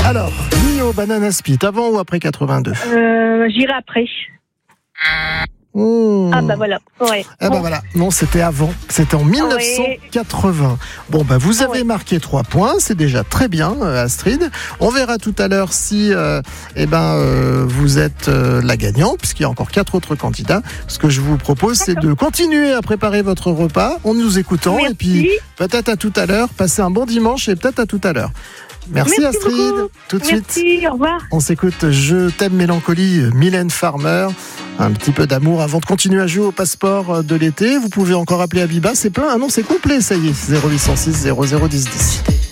Alors, Nio, Banana Split, avant ou après 82? J'irai après. Ah bah voilà. Ouais. Ah bah voilà. Non, c'était avant. C'était en 1980. Bon bah vous avez marqué 3 points, c'est déjà très bien, Astrid. On verra tout à l'heure si vous êtes la gagnante, puisqu'il y a encore 4 autres candidats. Ce que je vous propose, c'est de continuer à préparer votre repas en nous écoutant. Merci. Et puis peut-être à tout à l'heure. Passez un bon dimanche et peut-être à tout à l'heure. Merci Astrid. Beaucoup. Tout de Merci, suite. au revoir. On s'écoute Je t'aime mélancolie, Mylène Farmer. Un petit peu d'amour avant de continuer à jouer au passeport de l'été. Vous pouvez encore appeler Abiba, c'est plein. Ah non, c'est complet, ça y est. 0806 00 10 10.